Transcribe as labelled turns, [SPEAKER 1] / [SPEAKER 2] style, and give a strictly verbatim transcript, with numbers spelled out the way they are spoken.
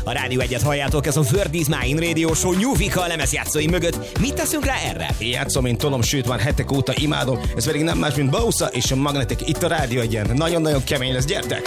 [SPEAKER 1] A Rádió Egyet halljátok, ez a Word is Mine Radio Show Nyúvika a lemezjátszói mögött. Mit teszünk rá erre?
[SPEAKER 2] Játszom, én tolom, sőt már hetek óta imádom. Ez pedig nem más, mint Bausa és a Magnetic itt a Rádió Egyen. Nagyon-nagyon kemény lesz, gyertek!